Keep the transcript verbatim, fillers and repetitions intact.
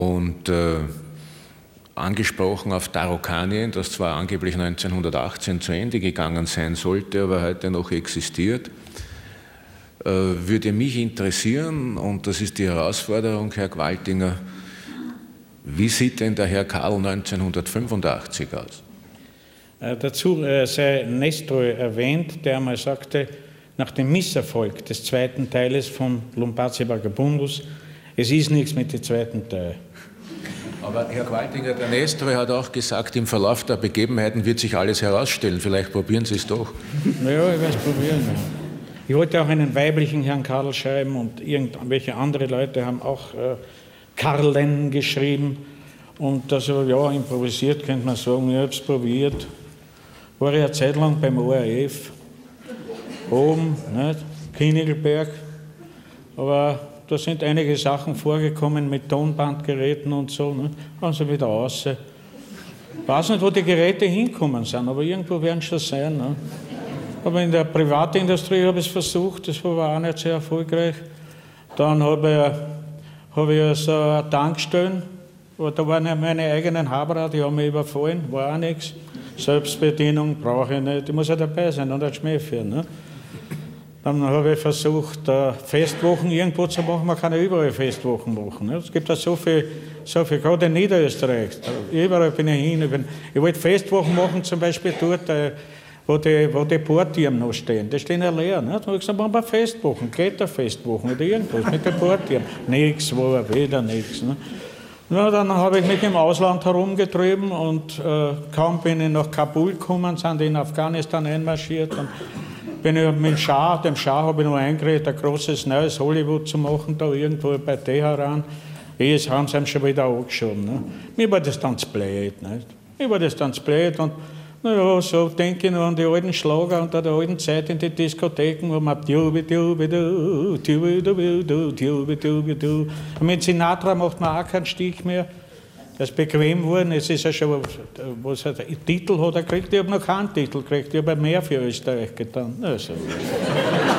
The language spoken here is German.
und äh, angesprochen auf Tarokkanien, das zwar angeblich neunzehnhundertachtzehn zu Ende gegangen sein sollte, aber heute noch existiert. Äh, würde mich interessieren, und das ist die Herausforderung, Herr Gwaltinger, wie sieht denn der Herr Karl neunzehnhundertfünfundachtzig aus? Äh, dazu äh, sei Nestor erwähnt, der einmal sagte, nach dem Misserfolg des zweiten Teiles von Lumpazzi Vagabundus, es ist nichts mit dem zweiten Teil. Aber Herr Gwaltinger, der Nestor hat auch gesagt, im Verlauf der Begebenheiten wird sich alles herausstellen. Vielleicht probieren Sie es doch. Ja, ich werde es probieren. Ja. Ich wollte auch einen weiblichen Herrn Karl schreiben und irgendwelche andere Leute haben auch äh, Karlen geschrieben. Und also, ja, improvisiert könnte man sagen, ich habe es probiert. War ich eine Zeit lang beim O R F, oben, nicht? Kinigelberg. Aber da sind einige Sachen vorgekommen mit Tonbandgeräten und so. Ne? Haben sie wieder raus. Ich weiß nicht, wo die Geräte hinkommen sind, aber irgendwo werden sie schon sein. Ne? Aber in der Privatindustrie habe ich es versucht, das war auch nicht sehr erfolgreich. Dann habe ich, habe ich also eine Tankstelle, da waren ja meine eigenen Haberer, die haben mich überfallen, war auch nichts. Selbstbedienung brauche ich nicht, ich muss ja dabei sein und ein Schmäh führen. Ne? Dann habe ich versucht, Festwochen irgendwo zu machen. Man kann ja überall Festwochen machen. Es gibt ja so viel, so viel, gerade in Niederösterreich. Überall bin ich hin. Ich, bin, ich wollte Festwochen machen, zum Beispiel dort, wo die, wo die Portieren noch stehen. Die stehen ja leer. Ne? Da habe ich gesagt, machen wir Festwochen, Kletterfestwochen oder irgendwas mit den Portieren. Nichts, war wieder nichts. Ne? Na, dann habe ich mich im Ausland herumgetrieben und äh, kaum bin ich nach Kabul gekommen, sind die in Afghanistan einmarschiert. Und bin ich mit dem Schah, dem Schah habe ich noch eingeredet, ein großes neues Hollywood zu machen, da irgendwo bei Teheran. Jetzt haben sie ihm schon wieder angeschoben. Ne? Mir war das dann zu blöd. Nicht? Mir war das dann zu blöd. Und naja, so denke ich noch an die alten Schlager und an der alten Zeit in die Diskotheken, wo man tubi tubi du, tubi tubi du, tubi tubi du. Und mit Sinatra macht man auch keinen Stich mehr. Er ist bequem geworden, es ist ja schon, was er, Titel hat er gekriegt, ich habe noch keinen Titel gekriegt, ich habe mehr für Österreich getan. Also.